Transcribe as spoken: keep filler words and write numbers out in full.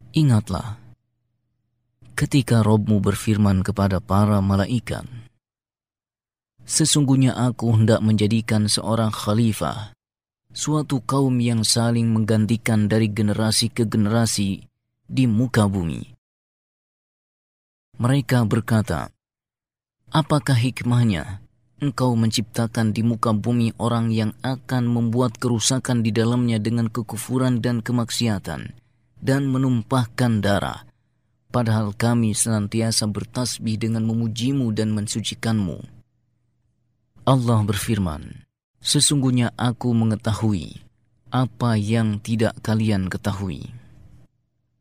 Ingatlah, ketika Robmu berfirman kepada para malaikat, sesungguhnya aku hendak menjadikan seorang khalifah, suatu kaum yang saling menggantikan dari generasi ke generasi di muka bumi. Mereka berkata, apakah hikmahnya engkau menciptakan di muka bumi orang yang akan membuat kerusakan di dalamnya dengan kekufuran dan kemaksiatan dan menumpahkan darah, padahal kami senantiasa bertasbih dengan memujimu dan mensucikanmu. Allah berfirman, sesungguhnya aku mengetahui apa yang tidak kalian ketahui.